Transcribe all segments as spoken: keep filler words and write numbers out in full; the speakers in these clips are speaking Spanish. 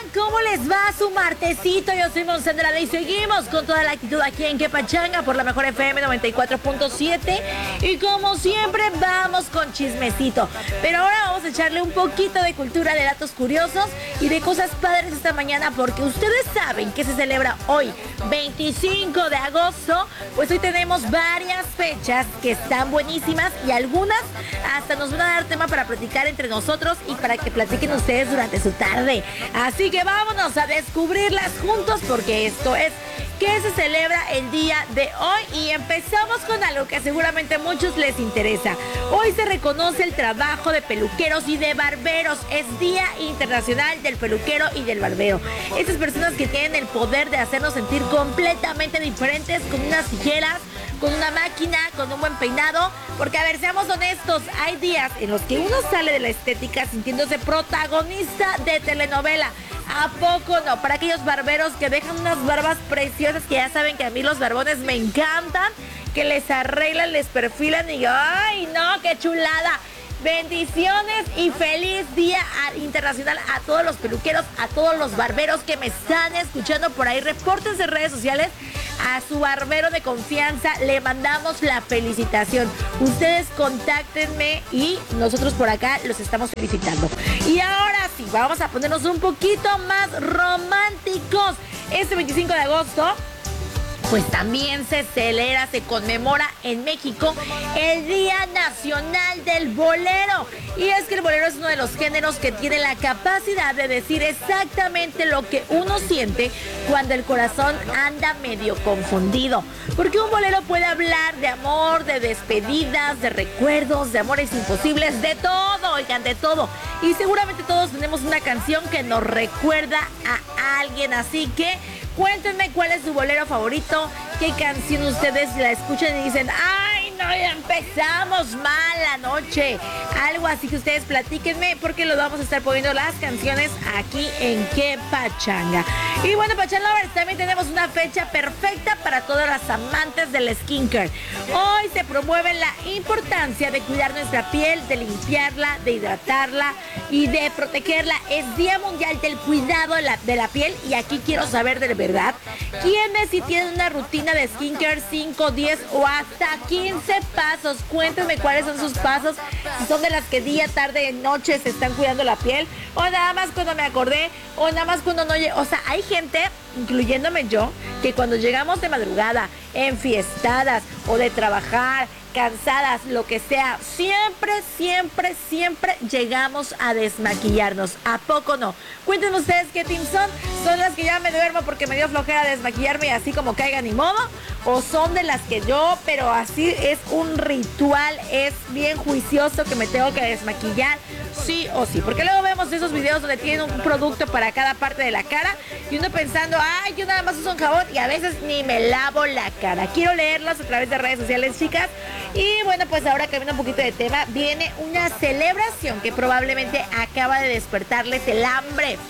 ¿Cómo les va su martesito? Yo soy Monse Andrade y seguimos con toda la actitud aquí en Que Pachanga por la mejor F M noventa y cuatro punto siete. Y como siempre vamos con chismecito. Pero ahora vamos a echarle un poquito de cultura, de datos curiosos y de cosas padres esta mañana, porque ustedes saben que se celebra hoy, veinticinco de agosto. Pues hoy tenemos varias fechas que están buenísimas y algunas hasta nos van a dar tema para platicar entre nosotros y para que platiquen ustedes durante su tarde. Así que vámonos a descubrirlas juntos, porque esto es que se celebra el día de hoy. Y empezamos con algo que seguramente a muchos les interesa. Hoy se reconoce el trabajo de peluqueros y de barberos. Es Día Internacional del Peluquero y del Barbero. Estas personas que tienen el poder de hacernos sentir completamente diferentes con unas tijeras, con una máquina, con un buen peinado. Porque, a ver, seamos honestos, hay días en los que uno sale de la estética sintiéndose protagonista de telenovela. ¿A poco no? Para aquellos barberos que dejan unas barbas preciosas, que ya saben que a mí los barbones me encantan, que les arreglan, les perfilan y ¡ay, no, qué chulada! Bendiciones y feliz Día Internacional a todos los peluqueros, a todos los barberos que me están escuchando por ahí. Reportes en redes sociales. A su barbero de confianza le mandamos la felicitación. Ustedes contáctenme y nosotros por acá los estamos felicitando. Y ahora sí, vamos a ponernos un poquito más románticos. Este veinticinco de agosto, pues también se celebra, se conmemora en México el Día Nacional del Bolero. Y es que el bolero es uno de los géneros que tiene la capacidad de decir exactamente lo que uno siente cuando el corazón anda medio confundido. Porque un bolero puede hablar de amor, de despedidas, de recuerdos, de amores imposibles, de todo, oigan, de todo. Y seguramente todos tenemos una canción que nos recuerda a alguien, así que cuéntenme cuál es su bolero favorito, qué canción ustedes la escuchan y dicen, ¡ay, no, ya empezamos mal la noche! Algo así que ustedes platíquenme, porque lo vamos a estar poniendo las canciones aquí en Que Pachanga. Y bueno, Pachanga Lovers, también tenemos una fecha perfecta para todas las amantes del skincare. Hoy se promueve la importancia de cuidar nuestra piel, de limpiarla, de hidratarla y de protegerla. Es Día Mundial del Cuidado de la, de la piel, y aquí quiero saber de verdad quiénes sí tienen una rutina de skincare cinco, diez o hasta quince pasos. Cuéntenme cuáles son sus pasos, si son de las que día, tarde, noche se están cuidando la piel, o nada más cuando me acordé, o nada más cuando no llegué. O sea, hay gente, incluyéndome yo, que cuando llegamos de madrugada, enfiestadas o de trabajar, cansadas, lo que sea, siempre, siempre, siempre llegamos a desmaquillarnos. ¿A poco no? Cuéntenme ustedes qué team son. ¿Son las que ya me duermo porque me dio flojera desmaquillarme y así como caiga ni modo? ¿O son de las que yo, pero así es un ritual, es bien juicioso que me tengo que desmaquillar sí o sí? Porque luego vemos esos videos donde tienen un producto para cada parte de la cara y uno pensando, ay, yo nada más uso un jabón y a veces ni me lavo la cara. Quiero leerlos a través de redes sociales, chicas. Y bueno, pues ahora cambiando un poquito de tema, viene una celebración que probablemente acaba de despertarles el hambre.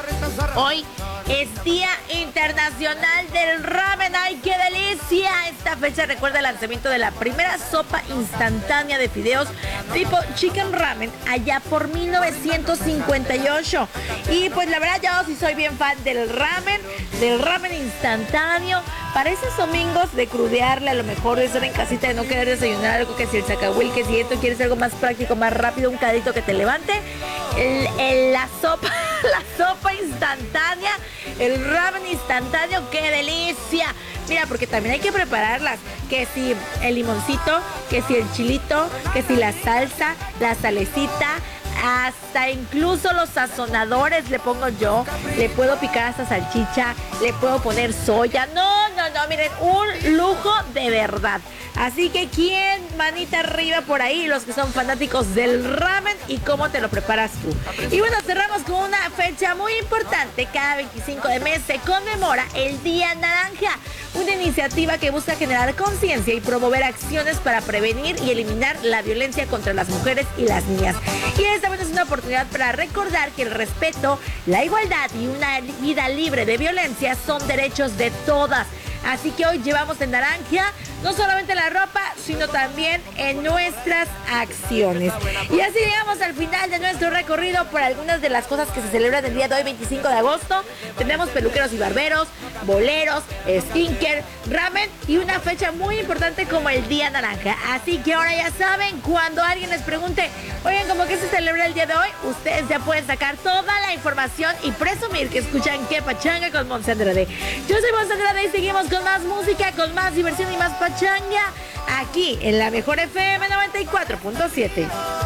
Hoy es Día Internacional del Ramen. ¡Ay, qué delicia! Esta fecha recuerda el lanzamiento de la primera sopa instantánea de fideos tipo chicken ramen allá por mil novecientos cincuenta y ocho. Y pues la verdad, yo sí soy bien fan del ramen, del ramen instantáneo. Para esos domingos de crudearle, a lo mejor de estar en casita, de no querer desayunar algo, que si el zacahuil, que si esto, quieres algo más práctico, más rápido, un cadito que te levante, el, el, la sopa, la sopa instantánea, el ramen instantáneo, ¡qué delicia! Mira, porque también hay que prepararlas, que si el limoncito, que si el chilito, que si la salsa, la salecita, hasta incluso los sazonadores le pongo yo, le puedo picar hasta salchicha, le puedo poner soya. No, no, no, miren, un lujo de verdad. Así que quién, manita arriba por ahí, los que son fanáticos del ramen y cómo te lo preparas tú. Y bueno, cerramos con una fecha muy importante. Cada veinticinco de mes se conmemora el Día Naranja, una iniciativa que busca generar conciencia y promover acciones para prevenir y eliminar la violencia contra las mujeres y las niñas. Y esta vez es una oportunidad para recordar que el respeto, la igualdad y una vida libre de violencia son derechos de todas. Así que hoy llevamos en naranja no solamente la ropa, sino también en nuestras acciones. Y así llegamos al final de nuestro recorrido por algunas de las cosas que se celebran el día de hoy, veinticinco de agosto. Tenemos peluqueros y barberos, boleros, skinker, ramen y una fecha muy importante como el Día Naranja. Así que ahora ya saben, cuando alguien les pregunte, oigan, ¿cómo que se celebra el día de hoy? Ustedes ya pueden sacar toda la información y presumir que escuchan Que Pachanga con Monse Andrade. Yo soy Monse Andrade y seguimos con más música, con más diversión y más pachanga aquí en la mejor F M noventa y cuatro punto siete.